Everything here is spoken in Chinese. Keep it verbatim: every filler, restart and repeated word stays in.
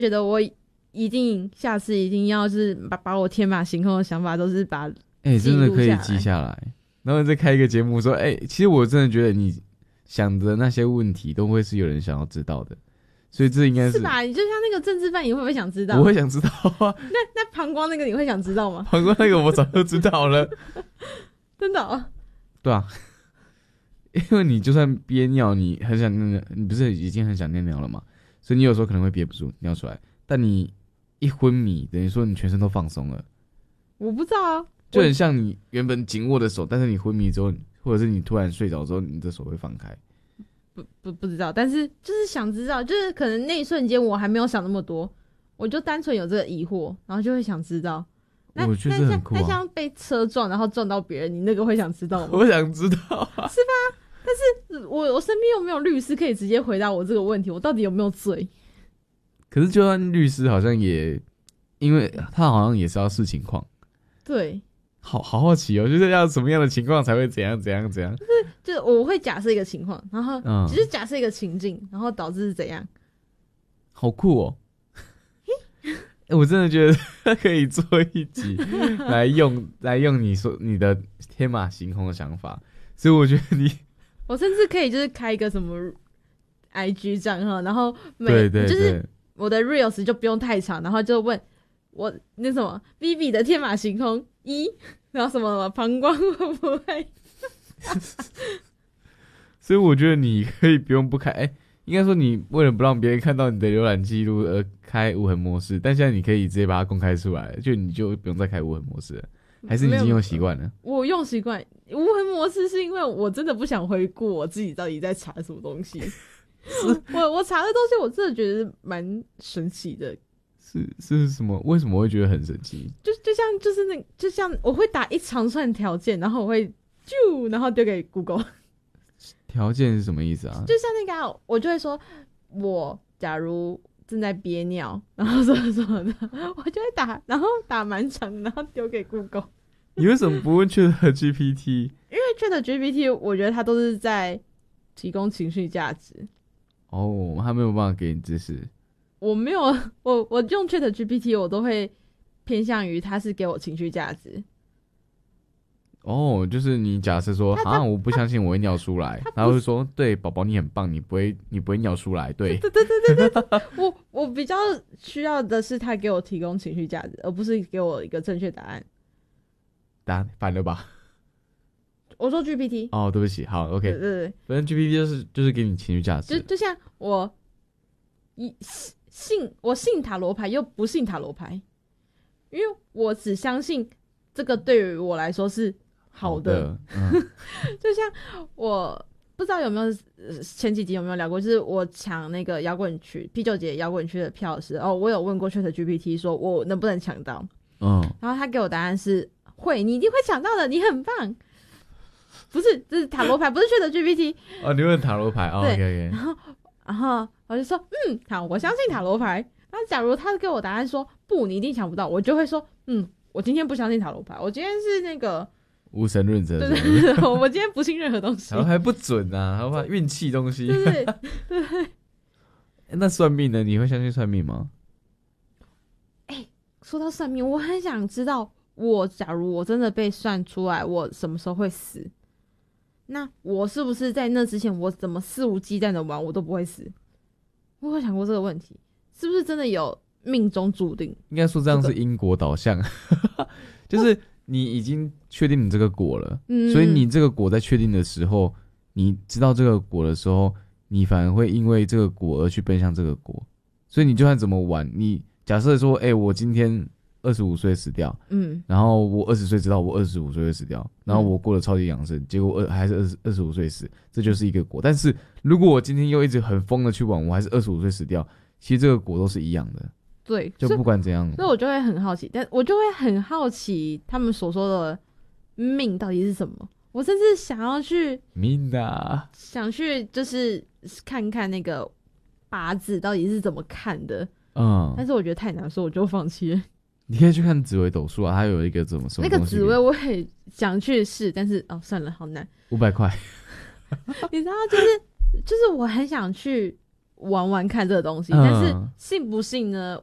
觉得我一定下次一定要是把把我天马行空的想法都是把哎、欸，真的可以记下来，然后再开一个节目说，哎、欸，其实我真的觉得你想的那些问题都会是有人想要知道的，所以这应该是是吧？你就像那个政治犯，你会不会想知道？ 我会想知道啊。 那那膀胱那个你会想知道吗？ 膀胱那个我早就知道了， 真的、哦？ 对啊，因为你就算憋尿，你很想尿尿，你不是已经很想尿尿了吗？所以你有时候可能会憋不住尿出来，但你一昏迷，等于说你全身都放松了。 我不知道啊， 就很像你原本紧握的手，但是你昏迷之后，或者是你突然睡着之后，你的手会放开。 不不不知道，但是就是想知道，就是可能那一瞬间我还没有想那么多，我就单纯有这个疑惑，然后就会想知道。那我觉得这很酷啊。 那像被车撞，然后撞到别人，你那个会想知道吗？ 我想知道啊， 是吧？但是我我身边又没有律师可以直接回答我这个问题，我到底有没有罪？ 可是就算律师好像也，因为他好像也是要视情况。 对， 好好好奇哦，就是要什么样的情况才会怎样怎样怎样？ 就是就是我会假设一个情况，然后只是假设一个情境，然后导致是怎样？ 好酷哦！欸、我真的觉得他可以做一集来用来用你说你的天马行空的想法，所以我觉得你， 我甚至可以就是开一个什么 I G 账号，然后每对对对就是我的 reels 就不用太长，然后就问我那什么 Vivi 的天马行空一，然后什么什么膀胱会不会？ 所以我觉得你可以不用不开，哎、欸，应该说你为了不让别人看到你的浏览记录而开无痕模式，但现在你可以直接把它公开出来，就你就不用再开无痕模式了，还是你已经用习惯了？ 我用习惯无痕模式是因为我真的不想回顾我自己到底在查什么东西。我我查的东西我真的觉得蛮神奇的。 是是什么？为什么会觉得很神奇？ 就就像就是那就像我会打一长串条件，然后我会啾，然后丢给 Google。 条件是什么意思啊？ 就像那个、啊，我就会说，我假如正在憋尿，然后什么什么的，我就会打，然后打蛮长，然后丢给 Google。 你为什么不问 ChatGPT？ 因为 ChatGPT 我觉得它都是在提供情绪价值。 哦，他没有办法给你知识。 我没有，我我用 ChatGPT 我都会偏向于它是给我情绪价值。 哦，就是你假设说啊，我不相信我会尿出来，然后就说对，宝宝你很棒，你不会你不会尿出来，对， 对对对对对对，我我比较需要的是他给我提供情绪价值，而不是给我一个正确答案。 答案反了吧？ 我说 G P T。 哦，对不起，好 ，OK， 对对对， 反正 G P T 就是就是给你情绪价值， 就就像我一信我信塔罗牌又不信塔罗牌，因为我只相信这个对于我来说是好的。 好的嗯、 就像我不知道有没有前几集有没有聊过，就是我抢那个摇滚区啤酒节摇滚区的票时，哦，我有问过 ChatGPT 说我能不能抢到， 嗯， 然后他给我答案是会，你一定会抢到的，你很棒。不是，这是塔罗牌，不是 ChatGPT。 哦，你问塔罗牌，哦，OK OK。 然后，然后我就说，嗯，好，我相信塔罗牌。那假如他给我答案说不，你一定抢不到，我就会说，嗯，我今天不相信塔罗牌，我今天是那个无神论者， 对对对，我今天不信任何东西。 塔罗牌不准啊，塔罗牌运气东西。 对对对对。 那算命呢？你会相信算命吗？ 哎、欸，说到算命，我很想知道，我假如我真的被算出来，我什么时候会死？那我是不是在那之前，我怎么肆无忌惮的玩，我都不会死？我有想过这个问题，是不是真的有命中注定？ 应该说这样是因果导向，就是你已经确定你这个果了，嗯、所以你这个果在确定的时候，你知道这个果的时候，你反而会因为这个果而去奔向这个果。所以你就算怎么玩，你假设说，哎、欸，我今天二十五岁死掉，嗯，然后我二十岁知道我二十五岁会死掉，然后我过得超级养生，嗯、结果二还是二十二十五岁死，这就是一个果。但是如果我今天又一直很疯的去玩，我还是二十五岁死掉，其实这个果都是一样的。 对， 就不管怎样， 所以我就会很好奇，但我就会很好奇他们所说的命到底是什么。我甚至想要去命啊， 想去就是看看那个八字到底是怎么看的， 嗯， 但是我觉得太难，所以我就放弃了。 你可以去看紫微斗数啊，它有一个怎么什么那个紫微我也想去试，但是哦算了，好难， 五百块。 你知道，就是就是我很想去玩玩看这个东西， 嗯但是信不信呢？